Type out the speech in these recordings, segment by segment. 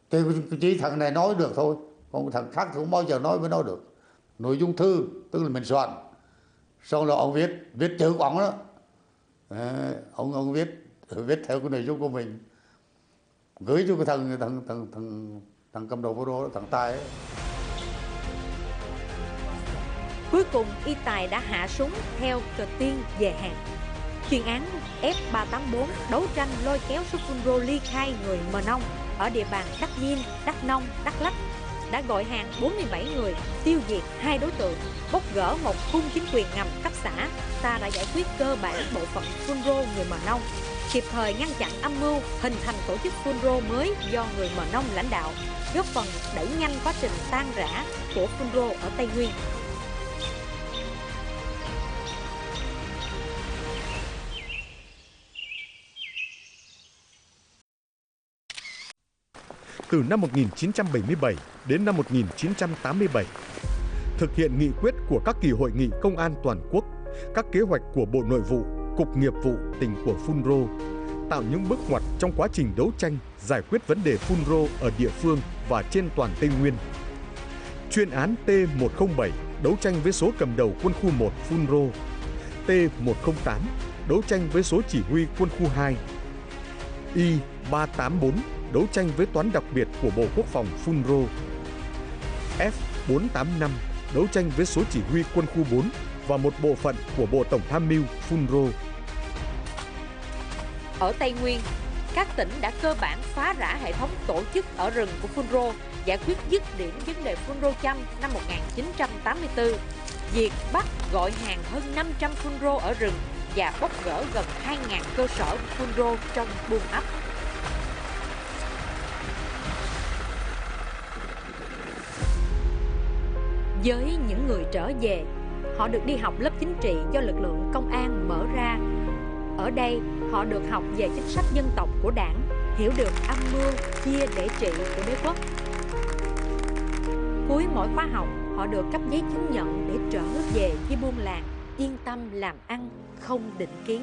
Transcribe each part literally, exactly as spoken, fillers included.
Thì chỉ thằng này nói được thôi, còn thằng khác thì không bao giờ nói với nó được. Nội dung thư tức là mình soạn, xong rồi ông viết viết chữ của ông đó. À, ông ông viết viết theo cái nội dung của mình, gửi cho cái thằng thằng thằng thằng thằng cầm đầu phun rô đó, thằng Tài ấy. Cuối cùng y Tài đã hạ súng theo Cờ Tiên về hàng. Chuyên án F ba tám bốn đấu tranh lôi kéo số phun rô ly khai người Mờ Nông ở địa bàn Đắc Nhiên, Đắk Nông, Đắk Lắk đã gọi hàng bốn mươi bảy người, tiêu diệt hai đối tượng, bóc gỡ một khung chính quyền ngầm cấp xã. Ta đã giải quyết cơ bản bộ phận phun rô người Mờ Nông, kịp thời ngăn chặn âm mưu hình thành tổ chức phun rô mới do người Mờ Nông lãnh đạo, góp phần đẩy nhanh quá trình tan rã của phun rô ở Tây Nguyên. Từ năm một nghìn chín trăm bảy mươi bảy đến năm một nghìn chín trăm tám mươi bảy, thực hiện nghị quyết của các kỳ hội nghị công an toàn quốc, các kế hoạch của Bộ Nội vụ, Cục Nghiệp vụ tỉnh của phun rô, tạo những bước ngoặt trong quá trình đấu tranh, giải quyết vấn đề phun rô ở địa phương và trên toàn Tây Nguyên. Chuyên án T một không bảy đấu tranh với số cầm đầu quân khu một phun rô, T một không tám đấu tranh với số chỉ huy quân khu hai, I ba tám bốn đấu tranh với toán đặc biệt của Bộ Quốc phòng phun rô, F bốn tám năm đấu tranh với số chỉ huy quân khu bốn và một bộ phận của Bộ Tổng tham mưu phun rô. Ở Tây Nguyên, các tỉnh đã cơ bản phá rã hệ thống tổ chức ở rừng của phun rô, giải quyết dứt điểm vấn đề phun rô chăm năm một nghìn chín trăm tám mươi tư, diệt bắt gọi hàng hơn năm trăm phun rô ở rừng và bóc gỡ gần hai nghìn cơ sở phun rô trong buôn ấp. Với những người trở về, họ được đi học lớp chính trị do lực lượng công an mở ra. Ở đây, họ được học về chính sách dân tộc của Đảng, hiểu được âm mưu chia để trị của đế quốc. Cuối mỗi khóa học, họ được cấp giấy chứng nhận để trở về với buôn làng, yên tâm làm ăn, không định kiến.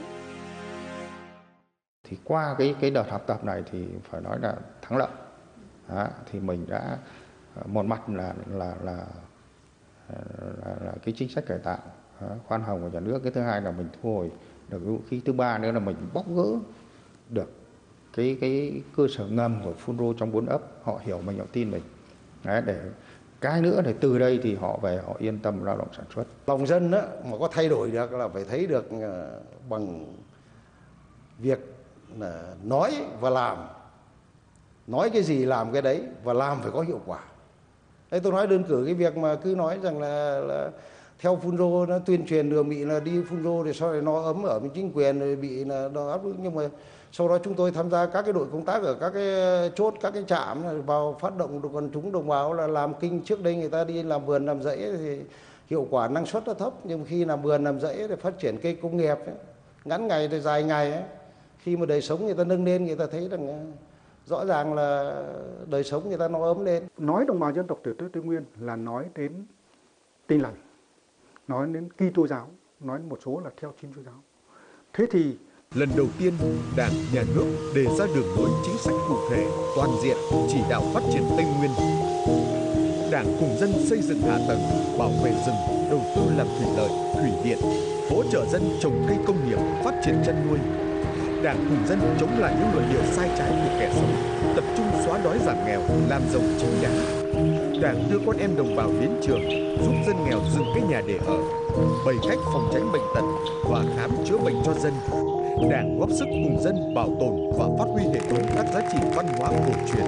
Thì qua cái cái đợt học tập này thì phải nói là thắng lợi. Đó, thì mình đã một mặt là là là là, là cái chính sách cải tạo khoan hồng của nhà nước, cái thứ hai là mình thu hồi được vũ khí, thứ ba nữa là mình bóc gỡ được cái cái cơ sở ngầm của phun rô trong bốn ấp, họ hiểu mình, họ tin mình. Đấy, để cái nữa thì từ đây thì họ về họ yên tâm lao động sản xuất. Lòng dân á, mà có thay đổi được là phải thấy được bằng việc là nói và làm, nói cái gì làm cái đấy và làm phải có hiệu quả. Đấy, tôi nói đơn cử cái việc mà cứ nói rằng là, là theo phun rô nó tuyên truyền đường bị là đi phun rô thì sau này nó ấm ở bên chính quyền rồi bị là nó áp lực, nhưng mà sau đó chúng tôi tham gia các cái đội công tác ở các cái chốt, các cái trạm vào phát động quần chúng đồng bào là làm kinh. Trước đây người ta đi làm vườn làm rẫy thì hiệu quả năng suất nó thấp, nhưng khi làm vườn làm rẫy thì phát triển cây công nghiệp ấy, ngắn ngày thì dài ngày ấy, khi mà đời sống người ta nâng lên, người ta thấy rằng rõ ràng là đời sống người ta nó ấm lên. Nói đồng bào dân tộc thiểu số Tây Nguyên là nói đến Tin Lành, nói đến Kitô giáo, nói đến một số là theo Thiên Chúa giáo. Thế thì lần đầu tiên, Đảng, Nhà nước đề ra đường lối chính sách cụ thể, toàn diện, chỉ đạo phát triển Tây Nguyên. Đảng cùng dân xây dựng hạ tầng, bảo vệ rừng, đầu tư làm thủy lợi, thủy điện, hỗ trợ dân trồng cây công nghiệp, phát triển chăn nuôi. Đảng cùng dân chống lại những luận điệu sai trái của kẻ xấu, tập trung xóa đói giảm nghèo, làm giàu chính đáng. Đảng đưa con em đồng bào đến trường, giúp dân nghèo dựng cái nhà để ở, bày cách phòng tránh bệnh tật và khám chữa bệnh cho dân. Đảng góp sức cùng dân bảo tồn và phát huy hệ thống các giá trị văn hóa cổ truyền.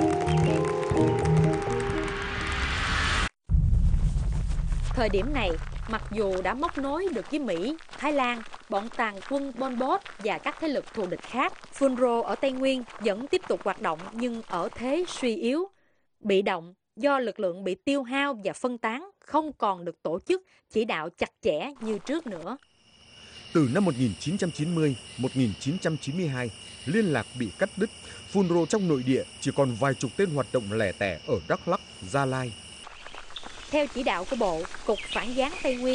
Thời điểm này, mặc dù đã móc nối được với Mỹ, Thái Lan, bọn tàn quân Pol Pot và các thế lực thù địch khác, phun rô ở Tây Nguyên vẫn tiếp tục hoạt động nhưng ở thế suy yếu, bị động do lực lượng bị tiêu hao và phân tán, không còn được tổ chức, chỉ đạo chặt chẽ như trước nữa. Từ năm một nghìn chín trăm chín mươi đến một nghìn chín trăm chín mươi hai, liên lạc bị cắt đứt, phun rô trong nội địa chỉ còn vài chục tên hoạt động lẻ tẻ ở Đắk Lắk, Gia Lai. Theo chỉ đạo của Bộ, Cục Phản gián Tây Nguyên